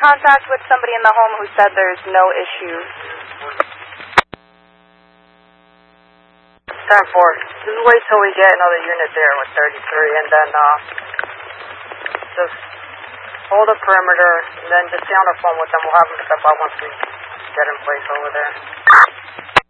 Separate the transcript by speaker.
Speaker 1: contact with somebody in the home who said there's no issues.
Speaker 2: 10-4. Just wait till we get another unit there with 33, and then just hold the perimeter, and then just stay on the phone with them. We'll have them step out once we get in place over there.